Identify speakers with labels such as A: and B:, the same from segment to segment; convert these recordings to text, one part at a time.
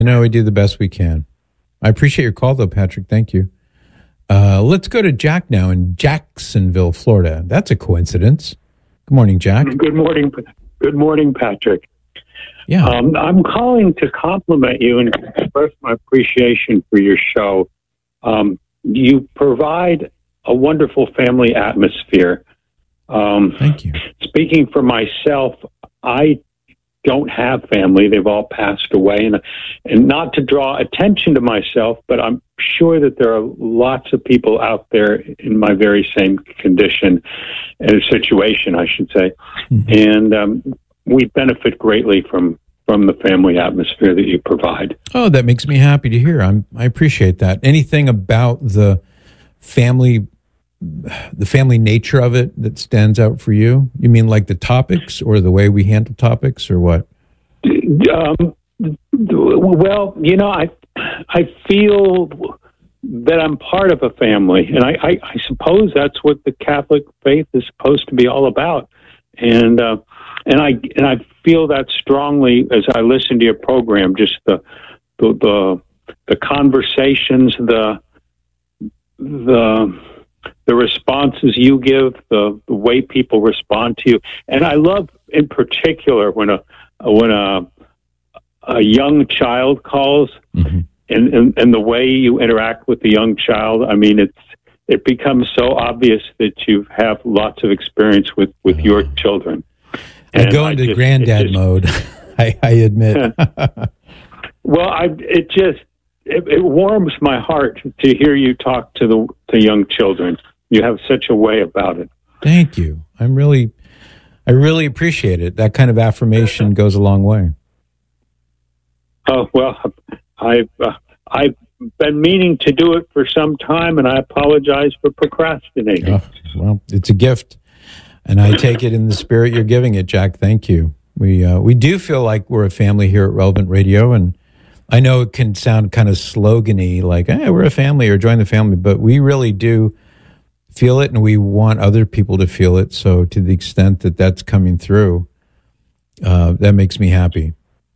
A: We do the best we can. I appreciate your call, though, Patrick. Thank you. Let's go to Jack now in Jacksonville, Florida. That's a coincidence. Good morning, Jack.
B: Good morning. Good morning, Patrick.
A: Yeah.
B: I'm calling to compliment you and express my appreciation for your show. You provide a wonderful family atmosphere.
A: Thank you.
B: Speaking for myself, I don't have family. They've all passed away. And not to draw attention to myself, but I'm sure that there are lots of people out there in my very same condition and situation, I should say. Mm-hmm. And we benefit greatly from the family atmosphere that you provide.
A: Oh, that makes me happy to hear. I appreciate that. Anything about the family nature of it that stands out for you? You mean like the topics or the way we handle topics or what?
B: Well, I feel that I'm part of a family, and I suppose that's what the Catholic faith is supposed to be all about. And I feel that strongly as I listen to your program. Just the conversations, the responses you give, the way people respond to you, and I love in particular when a young child calls, mm-hmm. and the way you interact with the young child. I mean, it becomes so obvious that you have lots of experience with your children.
A: I go into granddad mode. I admit.
B: Well, it warms my heart to hear you talk to young children. You have such a way about it.
A: Thank you. I really appreciate it. That kind of affirmation goes a long way.
B: Oh, well, I've been meaning to do it for some time, and I apologize for procrastinating.
A: Oh, well, it's a gift, and I take it in the spirit you're giving it, Jack. Thank you. We do feel like we're a family here at Relevant Radio, and I know it can sound kind of slogan-y, like, hey, we're a family or join the family, but we really do feel it, and we want other people to feel it. So to the extent that that's coming through, that makes me happy.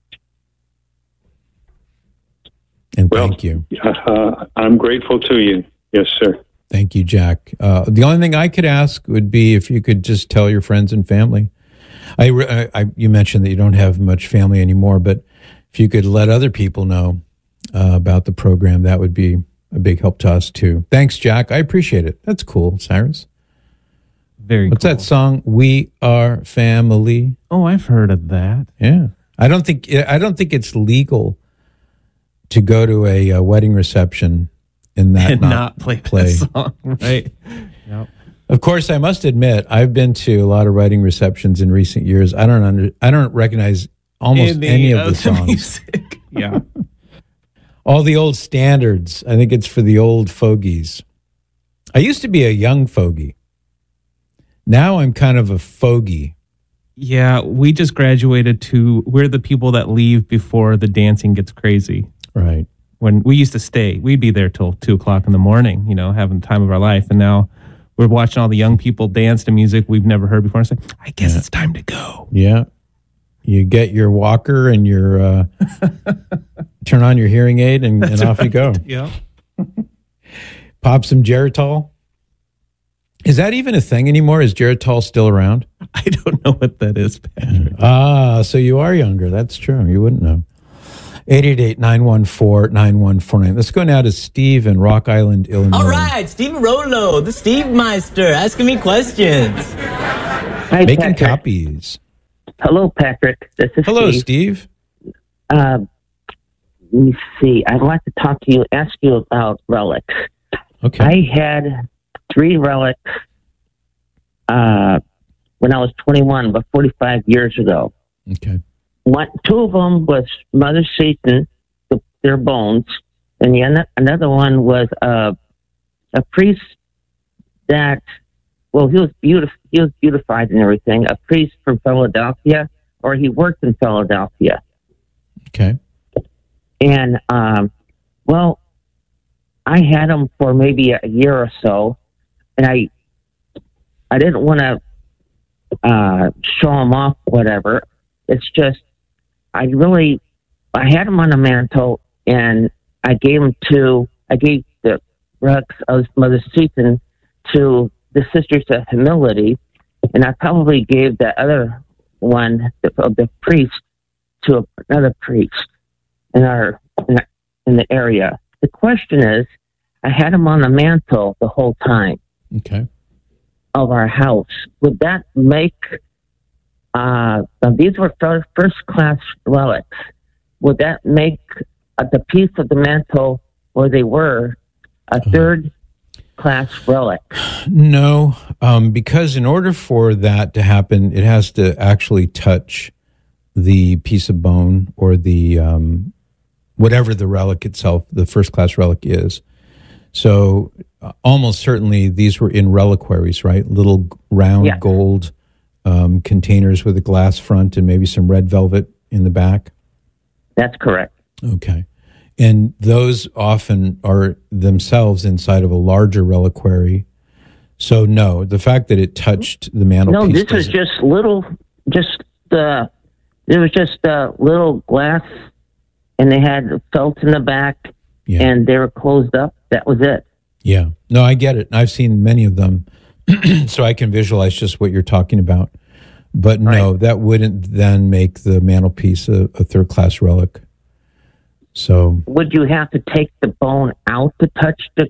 A: And thank you.
B: I'm grateful to you. Yes, sir.
A: Thank you, Jack. The only thing I could ask would be if you could just tell your friends and family. You mentioned that you don't have much family anymore, but if you could let other people know about the program, that would be a big help to us too. Thanks, Jack. I appreciate it. That's cool, Cyrus. What's that song? We Are Family.
C: Oh, I've heard of that.
A: Yeah, I don't think it's legal to go to a wedding reception and not play
C: that song, right? Yep.
A: Of course, I must admit I've been to a lot of wedding receptions in recent years. I don't recognize almost any of the songs.
C: Music. Yeah.
A: All the old standards. I think it's for the old fogies. I used to be a young fogey. Now I'm kind of a fogey.
C: Yeah, we just graduated to, we're the people that leave before the dancing gets crazy.
A: Right.
C: When we used to stay, we'd be there till 2:00 in the morning, having the time of our life. And now we're watching all the young people dance to music we've never heard before. And say, I guess it's time to go.
A: Yeah. You get your walker and your turn on your hearing aid and off you go.
C: Yeah.
A: Pop some Geritol. Is that even a thing anymore? Is Geritol still around?
C: I don't know what that is, Patrick.
A: So you are younger. That's true. You wouldn't know. 888-914-9149. Let's go now to Steve in Rock Island, Illinois.
D: All right, Steve Rollo, the Steve Meister, asking me questions.
E: Hi,
A: Making
E: Patrick.
A: copies.
E: Hello, Patrick. This is
A: Hello,
E: Steve.
A: Steve.
E: Let me see. I'd like to ask you about relics.
A: Okay.
E: I had 3 relics when I was 21, about 45 years ago.
A: Okay.
E: 2 of them was Mother Satan, their bones, and another one was a priest that, well, he was beautified and everything. A priest from Philadelphia, or he worked in Philadelphia.
A: Okay.
E: And well, I had him for maybe a year or so, and I didn't want to show him off, whatever. It's just I really I had them on a mantle, and I gave the relics of Mother Seton to the Sisters of Humility, and I probably gave the other one of the priest to another priest in the area. The question is, I had them on the mantle the whole time.
A: Okay.
E: Of our house. Would that make these were first class relics? Would that make the piece of the mantle where they were a third class relic?
A: No, because in order for that to happen, it has to actually touch the piece of bone or the whatever the relic itself, the first class relic is. So almost certainly these were in reliquaries, right? Little round gold containers with a glass front and maybe some red velvet in the back.
E: That's correct.
A: Okay. And those often are themselves inside of a larger reliquary. So no, the fact that it touched the mantelpiece.
E: No, this is just little, it was just a little glass, and they had felt in the back, and they were closed up. That was it.
A: Yeah. No, I get it. I've seen many of them, so I can visualize just what you're talking about. But no, that wouldn't then make the mantelpiece a third-class relic. So
E: would you have to take the bone out to touch the?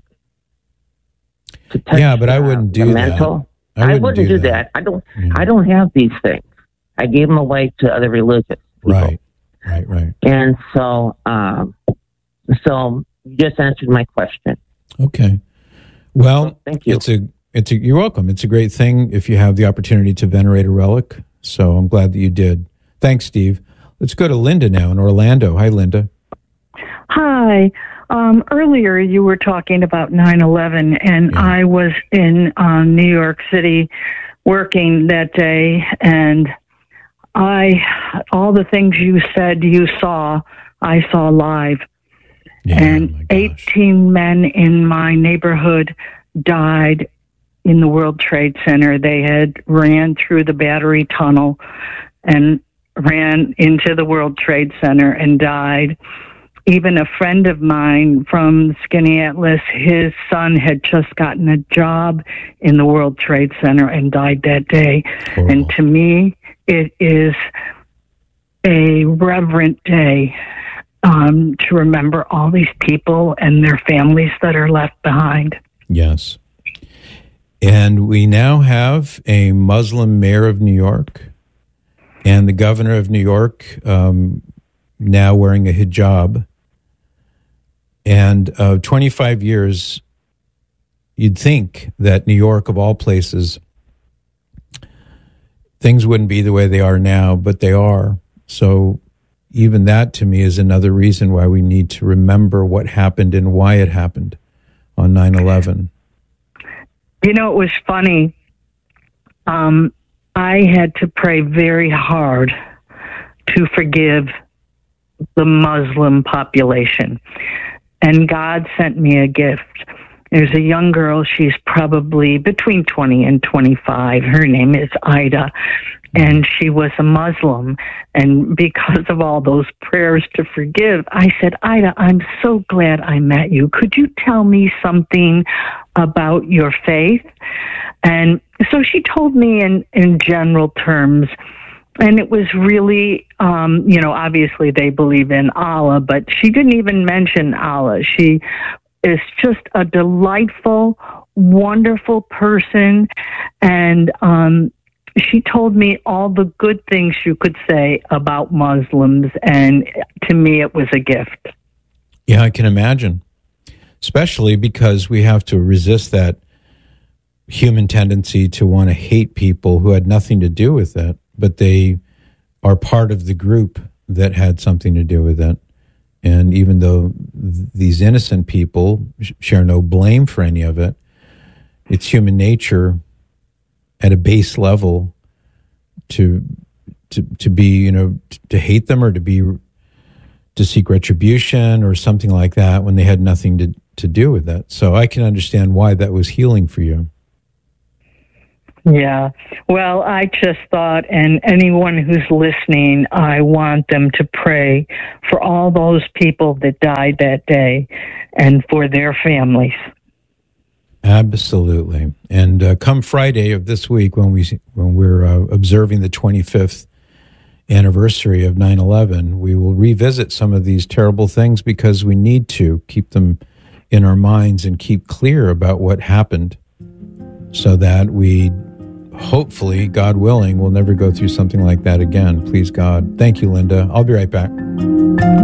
A: Yeah, but I wouldn't do that.
E: I wouldn't do that. I don't. Yeah. I don't have these things. I gave them away to other religious people.
A: Right.
E: And so, so you just answered my question.
A: Okay. Well,
E: thank you.
A: You're welcome. It's a great thing if you have the opportunity to venerate a relic. So I'm glad that you did. Thanks, Steve. Let's go to Linda now in Orlando. Hi, Linda.
F: Hi. Earlier you were talking about 9/11, and I was in New York City working that day, and all the things you said you saw, I saw live.
A: Yeah,
F: and 18 men in my neighborhood died in the World Trade Center. They had ran through the Battery Tunnel and ran into the World Trade Center and died. Even a friend of mine from Skinny Atlas, his son had just gotten a job in the World Trade Center and died that day.
A: Horrible.
F: And to me, it is a reverent day to remember all these people and their families that are left behind.
A: Yes. And we now have a Muslim mayor of New York and the governor of New York now wearing a hijab. And 25 years, you'd think that New York, of all places, things wouldn't be the way they are now, but they are. So even that, to me, is another reason why we need to remember what happened and why it happened on 9/11.
F: You know, it was funny. I had to pray very hard to forgive the Muslim population. And God sent me a gift. There's a young girl. She's probably between 20 and 25. Her name is Ida. And she was a Muslim. And because of all those prayers to forgive, I said, Ida, I'm so glad I met you. Could you tell me something about your faith? And so she told me in general terms. And it was really, obviously they believe in Allah, but she didn't even mention Allah. She is just a delightful, wonderful person. And she told me all the good things you could say about Muslims. And to me, it was a gift.
A: Yeah, I can imagine, especially because we have to resist that human tendency to want to hate people who had nothing to do with it, but they are part of the group that had something to do with it. And even though these innocent people share no blame for any of it, it's human nature at a base level to be, to hate them or to seek retribution or something like that when they had nothing to do with that. So I can understand why that was healing for you.
F: Yeah. Well, I just thought, and anyone who's listening, I want them to pray for all those people that died that day and for their families.
A: Absolutely. And come Friday of this week, when we're observing the 25th anniversary of 9/11, we will revisit some of these terrible things, because we need to keep them in our minds and keep clear about what happened, so that we, hopefully, God willing, will never go through something like that again. Please, God. Thank you, Linda. I'll be right back.